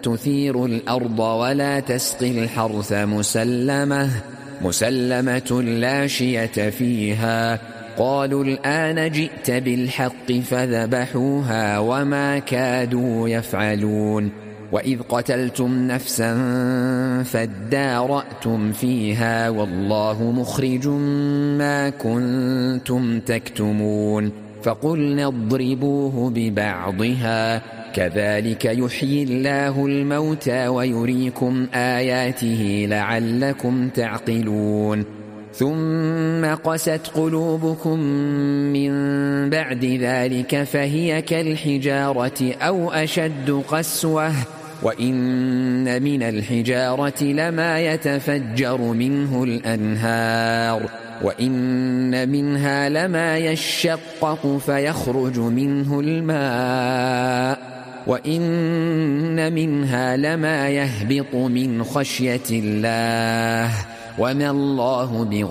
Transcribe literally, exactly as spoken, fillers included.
تثير الأرض ولا تسقي الحرث مسلمة مسلمة لا شية فيها. قالوا الآن جئت بالحق فذبحوها وما كادوا يفعلون. وإذ قتلتم نفسا فادارأتم فيها والله مخرج ما كنتم تكتمون. فقلنا اضربوه ببعضها كذلك يحيي الله الموتى ويريكم آياته لعلكم تعقلون. ثم قست قلوبكم من بعد ذلك فهي كالحجارة أو أشد قسوة وإن من الحجارة لما يتفجر منه الأنهار وإن منها لما يشقق فيخرج منه الماء وإن منها لما يهبط من خشية الله وما الله بغافل